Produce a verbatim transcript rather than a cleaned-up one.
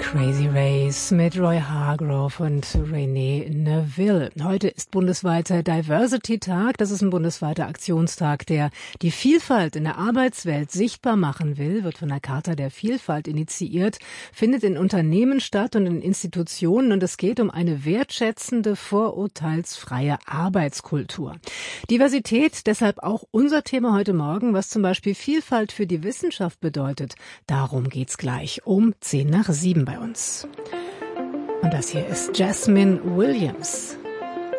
Crazy Race mit Roy Hargrove und Renee Neville. Heute ist bundesweiter Diversity-Tag. Das ist ein bundesweiter Aktionstag, der die Vielfalt in der Arbeitswelt sichtbar machen will, wird von der Charta der Vielfalt initiiert, findet in Unternehmen statt und in Institutionen, und es geht um eine wertschätzende, vorurteilsfreie Arbeitskultur. Diversität, deshalb auch unser Thema heute Morgen, was zum Beispiel Vielfalt für die Wissenschaft bedeutet. Darum geht's gleich um zehn nach sieben bei uns. Und das hier ist Jasmine Williams.